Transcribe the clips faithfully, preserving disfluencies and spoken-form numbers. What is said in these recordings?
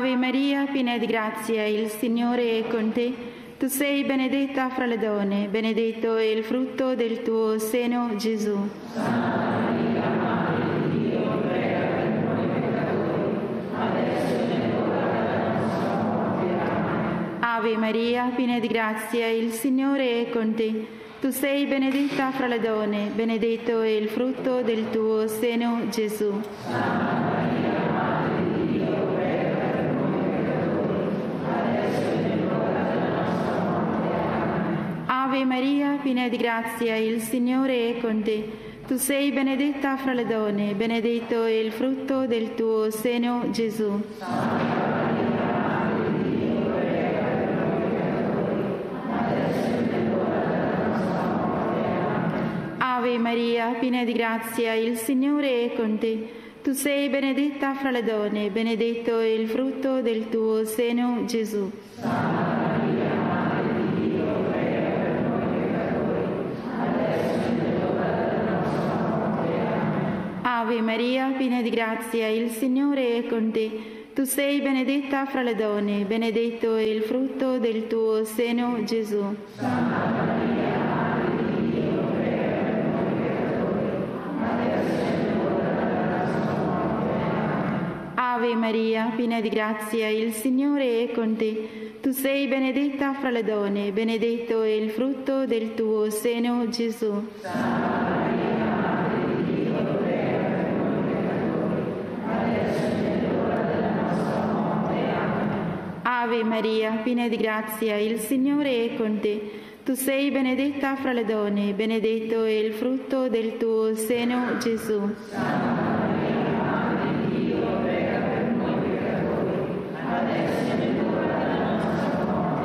Ave Maria, piena di grazia, il Signore è con te. Tu sei benedetta fra le donne, benedetto è il frutto del tuo seno, Gesù. Santa Maria, Madre di Dio, prega per noi peccatori, adesso è l'ora della nostra morte. Amen. Ave Maria, piena di grazia, il Signore è con te. Tu sei benedetta fra le donne, benedetto è il frutto del tuo seno, Gesù. Santa Maria, Madre di Dio, prega per noi peccatori, adesso è l'ora della nostra morte. Amen. Ave Maria, piena di grazia, il Signore è con te. Tu sei benedetta fra le donne, benedetto è il frutto del tuo seno, Gesù. Santa Maria, Madre di Dio, prega per noi peccatori, adesso è l'ora della nostra morte. Amen. Ave Maria, piena di grazia, il Signore è con te. Tu sei benedetta fra le donne, benedetto è il frutto del tuo seno, Gesù. Santa Maria, Madre di Dio, prega per noi peccatori, adesso è l'ora della nostra morte. Amen. Ave Maria, piena di grazia, il Signore è con te. Tu sei benedetta fra le donne, benedetto è il frutto del tuo seno, Gesù. Santa Maria, Madre di Dio, prega per noi peccatori, adesso è l'ora della nostra morte. Amen. Ave Maria, piena di grazia, il Signore è con te. Tu sei benedetta fra le donne, benedetto è il frutto del tuo seno, Gesù. Santa Maria, Madre di Dio, prega per noi peccatori, adesso è l'ora della nostra morte. Amen. Ave Maria, piena di grazia, il Signore è con te. Tu sei benedetta fra le donne, benedetto è il frutto del tuo seno, Gesù. Santa Maria, Madre di Dio, prega per noi peccatori, adesso è l'ora della nostra morte.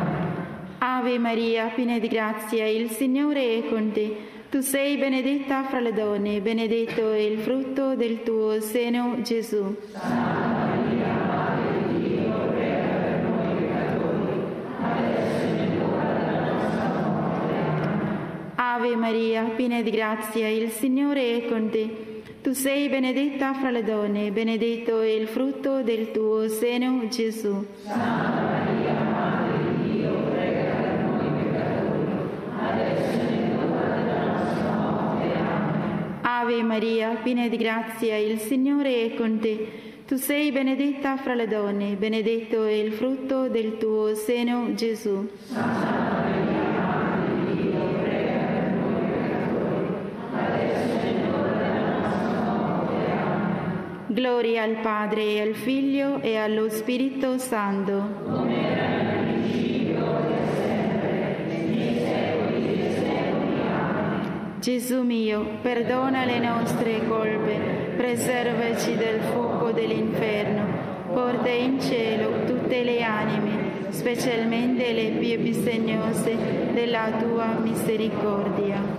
Amen. Ave Maria, piena di grazia, il Signore è con te. Tu sei benedetta fra le donne, benedetto è il frutto del tuo seno, Gesù. Santa Maria, Madre di Dio, prega per noi peccatori, adesso è l'ora della nostra morte. Amen. Ave Maria, piena di grazia, il Signore è con te. Tu sei benedetta fra le donne, benedetto è il frutto del tuo seno, Gesù. Santa Maria, Madre di Dio, prega per noi peccatori, adesso è l'ora della nostra morte. Amen. Ave Maria, piena di grazia, il Signore è con te. Tu sei benedetta fra le donne, benedetto è il frutto del tuo seno, Gesù. Santa Maria, Madre di Dio, prega per noi peccatori, adesso è l'ora della nostra morte. Amen. Gloria al Padre e al Figlio e allo Spirito Santo. Come era nel principio, ora e sempre, nei secoli dei secoli. Amen. Gesù mio, perdona le nostre colpe, preservaci dal fuoco dell'inferno, porta in cielo tutte le anime, specialmente le più bisognose della tua misericordia.